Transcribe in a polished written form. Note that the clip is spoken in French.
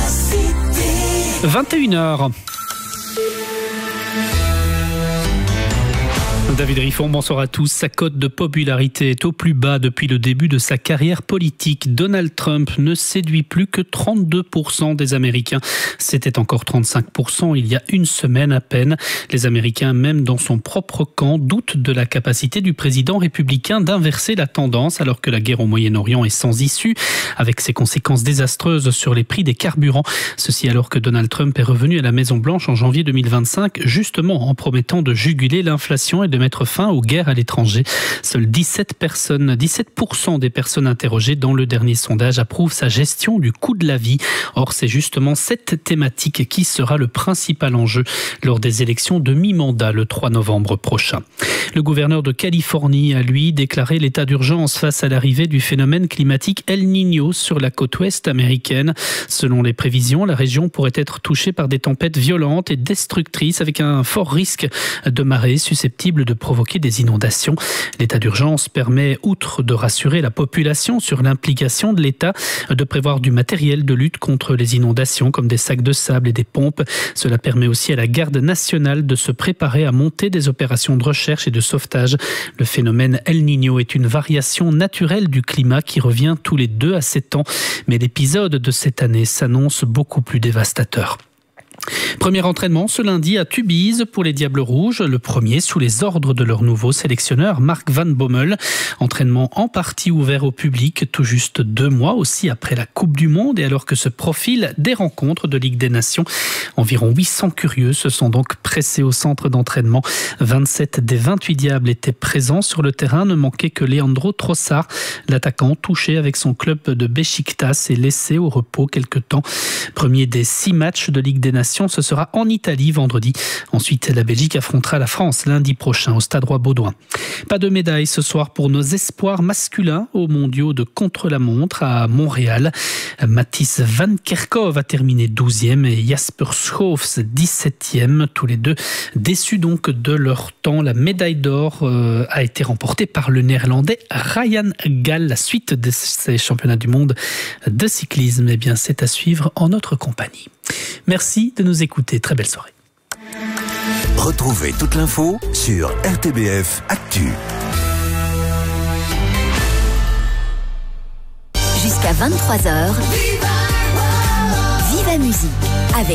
21h. David Riffon, bonsoir à tous. Sa cote de popularité est au plus bas depuis le début de sa carrière politique. Donald Trump ne séduit plus que 32% des Américains. C'était encore 35% il y a une semaine à peine. Les Américains, même dans son propre camp, doutent de la capacité du président républicain d'inverser la tendance alors que la guerre au Moyen-Orient est sans issue, avec ses conséquences désastreuses sur les prix des carburants. Ceci alors que Donald Trump est revenu à la Maison-Blanche en janvier 2025, justement en promettant de juguler l'inflation et de mettre fin aux guerres à l'étranger. Seuls 17% des personnes interrogées dans le dernier sondage approuvent sa gestion du coût de la vie. Or, c'est justement cette thématique qui sera le principal enjeu lors des élections de mi-mandat le 3 novembre prochain. Le gouverneur de Californie a, lui, déclaré l'état d'urgence face à l'arrivée du phénomène climatique El Niño sur la côte ouest américaine. Selon les prévisions, la région pourrait être touchée par des tempêtes violentes et destructrices avec un fort risque de marée susceptible de provoquer des inondations. L'état d'urgence permet, outre de rassurer la population sur l'implication de l'État, de prévoir du matériel de lutte contre les inondations comme des sacs de sable et des pompes. Cela permet aussi à la garde nationale de se préparer à monter des opérations de recherche et de sauvetage. Le phénomène El Niño est une variation naturelle du climat qui revient tous les 2 à 7 ans. Mais l'épisode de cette année s'annonce beaucoup plus dévastateur. Premier entraînement ce lundi à Tubize pour les Diables Rouges, le premier sous les ordres de leur nouveau sélectionneur Mark Van Bommel. Entraînement en partie ouvert au public, tout juste 2 mois aussi après la Coupe du Monde et alors que se profilent des rencontres de Ligue des Nations. Environ 800 curieux se sont donc pressés au centre d'entraînement. 27 des 28 Diables étaient présents sur le terrain, ne manquait que Leandro Trossard, l'attaquant touché avec son club de Beşiktaş et laissé au repos quelque temps. Premier des 6 matchs de Ligue des Nations, ce sera en Italie vendredi. Ensuite, la Belgique affrontera la France lundi prochain au Stade Roi-Baudouin. Pas de médaille ce soir pour nos espoirs masculins aux mondiaux de contre-la-montre à Montréal. Matthijs Van Kerkhove a terminé 12e et Jasper Schoofs 17e. Tous les deux déçus donc de leur temps. La médaille d'or a été remportée par le Néerlandais Ryan Gal. La suite de ces championnats du monde de cyclisme, eh bien, c'est à suivre en notre compagnie. Merci de nous écouter. Très belle soirée. Retrouvez toute l'info sur RTBF Actu. Jusqu'à 23h, Viva Musique avec